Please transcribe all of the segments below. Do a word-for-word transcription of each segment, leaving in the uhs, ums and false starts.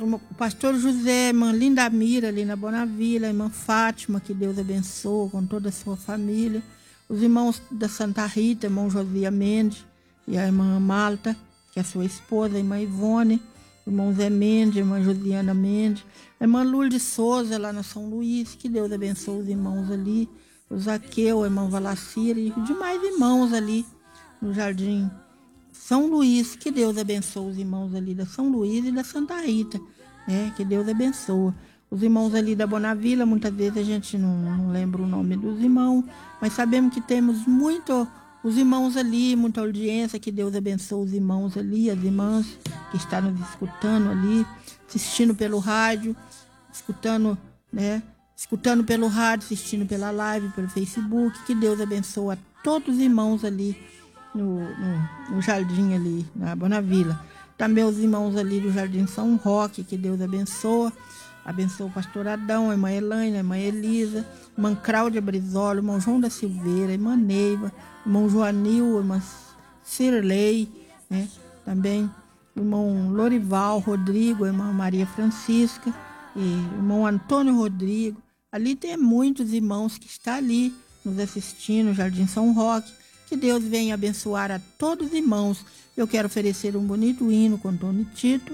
o pastor José, irmã Linda Mira, ali na Bonavila, a irmã Fátima, que Deus abençoe com toda a sua família, os irmãos da Santa Rita, irmão Josia Mendes e a irmã Malta, que é sua esposa, a irmã Ivone, o irmão Zé Mendes, a irmã Josiana Mendes, a irmã Lourdes Souza, lá na São Luís, que Deus abençoe os irmãos ali, o Zaqueu, a irmã Valacira e os demais irmãos ali no Jardim São Luís, que Deus abençoe os irmãos ali da São Luís e da Santa Rita, né? Que Deus abençoe. Os irmãos ali da Bonavila, muitas vezes a gente não, não lembra o nome dos irmãos, mas sabemos que temos muito, os irmãos ali, muita audiência, que Deus abençoe os irmãos ali, as irmãs que estão nos escutando ali, assistindo pelo rádio, escutando, né? Escutando pelo rádio, assistindo pela live, pelo Facebook, que Deus abençoe a todos os irmãos ali no, no, no jardim ali, na Bonavila. Também os irmãos ali do Jardim São Roque, que Deus abençoe. Abençoe o pastor Adão, a irmã Elaine, a irmã Elisa, a irmã Cláudia Brizola, o irmão João da Silveira, a irmã Neiva, o irmão Joanil, a irmã Cirlei, né? Também o irmão Lorival Rodrigo, a irmã Maria Francisca, e o irmão Antônio Rodrigo. Ali tem muitos irmãos que estão ali nos assistindo no Jardim São Roque. Que Deus venha abençoar a todos os irmãos. Eu quero oferecer um bonito hino com Tony Tito.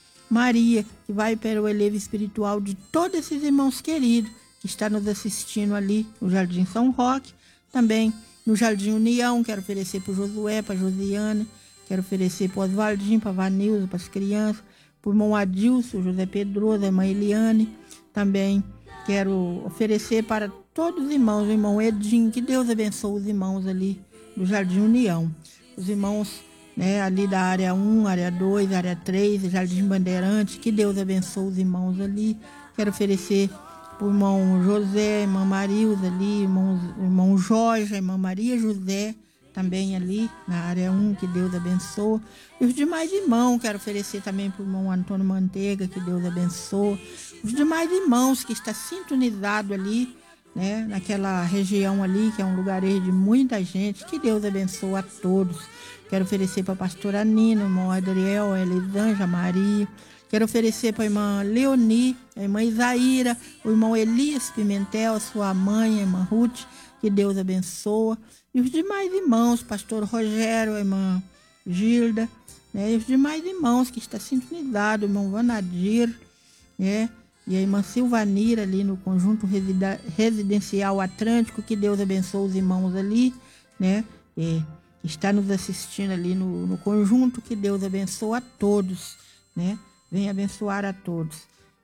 Maria, que vai para o elevo espiritual de todos esses irmãos queridos que estão nos assistindo ali no Jardim São Roque. Também no Jardim União, quero oferecer para o Josué, para a Josiane. Quero oferecer para o Oswaldinho, para a Vanilza, para as crianças. Para o irmão Adilson, José Pedroso, a irmã Eliane. Também quero oferecer para todos os irmãos, o irmão Edinho, que Deus abençoe os irmãos ali do Jardim União. Os irmãos, né, ali da área um, área dois, área três, Jardim Bandeirantes, que Deus abençoe os irmãos ali. Quero oferecer para o irmão José, a irmã Marilza ali, irmão, irmão Jorge, a irmã Maria José, também ali na área um, que Deus abençoe. E os demais irmãos, quero oferecer também para o irmão Antônio Manteiga, que Deus abençoe. Os demais irmãos que estão sintonizados ali, né, naquela região ali, que é um lugarejo de muita gente, que Deus abençoe a todos. Quero oferecer para a pastora Nina, o irmão Adriel, a Elisângela, a Maria. Quero oferecer para a irmã Leoni, a irmã Isaíra, o irmão Elias Pimentel, a sua mãe, a irmã Ruth, que Deus abençoe. E os demais irmãos, pastor Rogério, a irmã Gilda, né, e os demais irmãos que estão sintonizados, o irmão Vanadir, né, e a irmã Silvanira ali no conjunto residencial Atlântico, que Deus abençoe os irmãos ali, né? E está nos assistindo ali no, no conjunto, que Deus abençoe a todos, né? Venha abençoar a todos.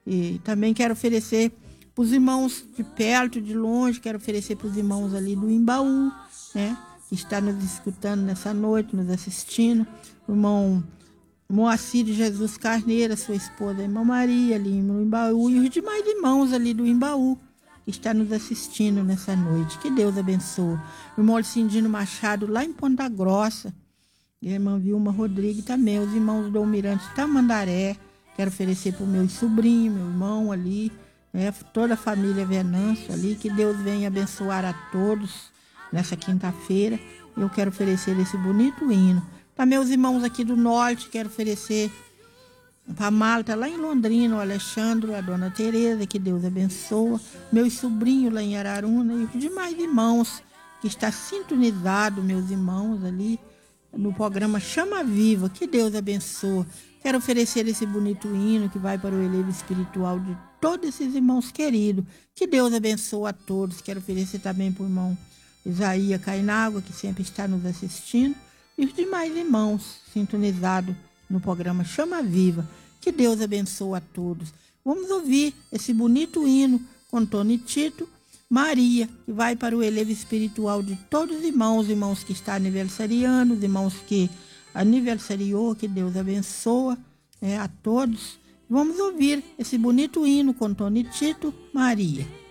E também quero oferecer para os irmãos de perto, de longe, quero oferecer para os irmãos ali do Imbaú, né? Que está nos escutando nessa noite, nos assistindo. O irmão Moacir de Jesus Carneiro, sua esposa, a irmã Maria, ali no Imbaú, e os demais irmãos ali do Imbaú, que está nos assistindo nessa noite. Que Deus abençoe. O irmão Cindino Machado, lá em Ponta Grossa, e a irmã Vilma Rodrigues também, os irmãos do Almirante Tamandaré, quero oferecer para o meu sobrinho, meu irmão ali, né, toda a família Venâncio ali, que Deus venha abençoar a todos nessa quinta-feira. Eu quero oferecer esse bonito hino. Para meus irmãos aqui do norte, quero oferecer para a Malta, lá em Londrina, o Alexandre, a dona Tereza, que Deus abençoa. Meus sobrinhos lá em Araruna e os demais irmãos que está sintonizado, meus irmãos ali no programa Chama Viva, que Deus abençoe. Quero oferecer esse bonito hino que vai para o elevo espiritual de todos esses irmãos queridos. Que Deus abençoe a todos. Quero oferecer também para o irmão Isaías Cainágua, que sempre está nos assistindo. E os demais irmãos sintonizados no programa Chama Viva. Que Deus abençoe a todos. Vamos ouvir esse bonito hino com Tony Tito, Maria, que vai para o elevo espiritual de todos os irmãos, irmãos que estão aniversariando, os irmãos que aniversariou, que Deus abençoe, né, a todos. Vamos ouvir esse bonito hino com Tony Tito, Maria.